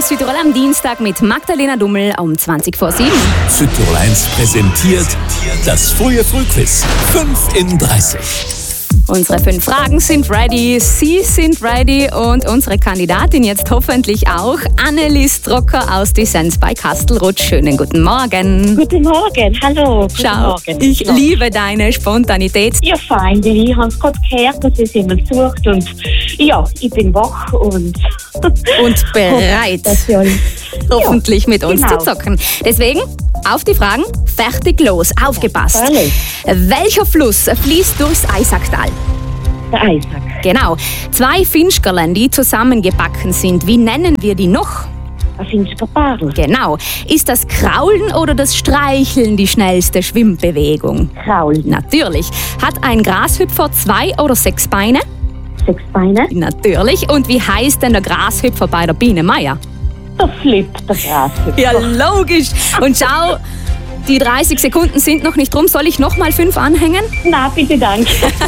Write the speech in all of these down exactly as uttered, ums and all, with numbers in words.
Südtirol am Dienstag mit Magdalena Dummel um zwanzig vor sieben. Südtirol eins präsentiert das frühe Frühquiz. fünf in dreißig. Unsere fünf Fragen sind ready, Sie sind ready und unsere Kandidatin jetzt hoffentlich auch. Annelies Strocker aus Dissens bei Kastelruth. Schönen guten Morgen. Guten Morgen, hallo. Guten Schau, Morgen. ich ja. liebe deine Spontanität. Ja, fein, weil ich habe es gerade gehört, dass es jemand sucht und ja, ich bin wach und... Und bereit, Natürlich. hoffentlich mit uns genau. zu zocken. Deswegen auf die Fragen, fertig, los, aufgepasst. Natürlich. Welcher Fluss fließt durchs Eisacktal? Der Eisack. Genau, zwei Finchgerlen, die zusammengebacken sind. Wie nennen wir die noch? Ein finster Barl. Genau. Ist das Kraulen oder das Streicheln die schnellste Schwimmbewegung? Kraulen. Natürlich. Hat ein Grashüpfer zwei oder sechs Beine? Sechs Beine. Natürlich. Und wie heißt denn der Grashüpfer bei der Biene Meier? Der Flip, der Grashüpfer. Ja, logisch. Und schau, die dreißig Sekunden sind noch nicht rum. Soll ich noch mal fünf anhängen? Na, bitte, danke.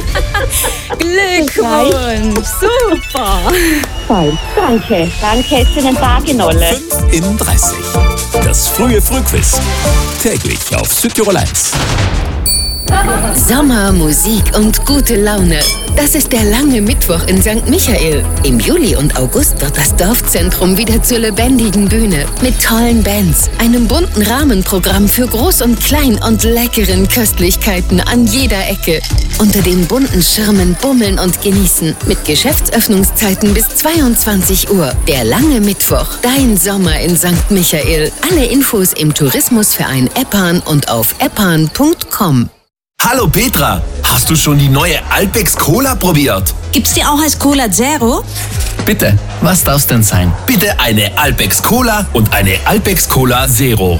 Glückwunsch. Super. Fein. Danke. Danke, schönen Tag in alle. fünf in dreißig. Das frühe Frühquiz. Täglich auf Südtirol eins. Sommer, Musik und gute Laune. Das ist der lange Mittwoch in Sankt Michael. Im Juli und August wird das Dorfzentrum wieder zur lebendigen Bühne. Mit tollen Bands, einem bunten Rahmenprogramm für Groß und Klein und leckeren Köstlichkeiten an jeder Ecke. Unter den bunten Schirmen bummeln und genießen. Mit Geschäftsöffnungszeiten bis zweiundzwanzig Uhr. Der lange Mittwoch. Dein Sommer in Sankt Michael. Alle Infos im Tourismusverein Eppan und auf eppan punkt com. Hallo Petra, hast du schon die neue Alpex Cola probiert? Gibt's die auch als Cola Zero? Bitte, was darf's denn sein? Bitte eine Alpex Cola und eine Alpex Cola Zero.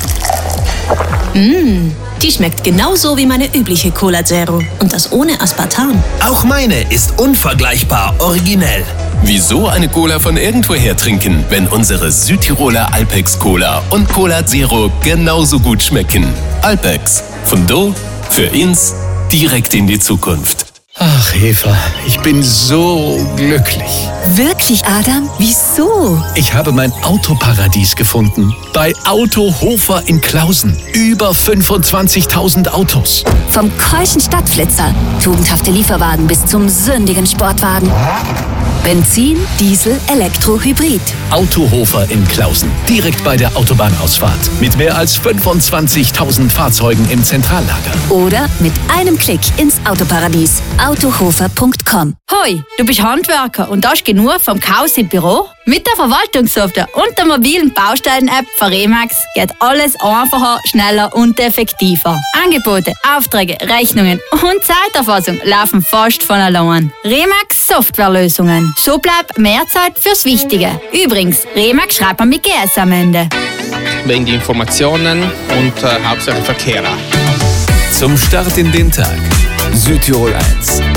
Mmh, die schmeckt genauso wie meine übliche Cola Zero. Und das ohne Aspartam. Auch meine ist unvergleichbar originell. Wieso eine Cola von irgendwoher trinken, wenn unsere Südtiroler Alpex Cola und Cola Zero genauso gut schmecken? Alpex, von do für ins, direkt in die Zukunft. Ach, Eva, ich bin so glücklich. Wirklich, Adam? Wieso? Ich habe mein Autoparadies gefunden. Bei Autohofer in Klausen. Über fünfundzwanzigtausend Autos. Vom keuschen Stadtflitzer, tugendhafte Lieferwagen bis zum sündigen Sportwagen. Benzin, Diesel, Elektro, Hybrid. Autohofer in Klausen. Direkt bei der Autobahnausfahrt. Mit mehr als fünfundzwanzigtausend Fahrzeugen im Zentrallager. Oder mit einem Klick ins Autoparadies. autohofer punkt com. Hoi, du bist Handwerker und hast genug vom Chaos im Büro? Mit der Verwaltungssoftware und der mobilen Baustellen-App von Remax geht alles einfacher, schneller und effektiver. Angebote, Aufträge, Rechnungen und Zeiterfassung laufen fast von allein. Remax Softwarelösungen. So bleibt mehr Zeit fürs Wichtige. Übrigens, Remax schreibt man mit G S am Ende. Wegen die Informationen und äh, hauptsächlich Verkehr. Zum Start in den Tag. Südtirol eins.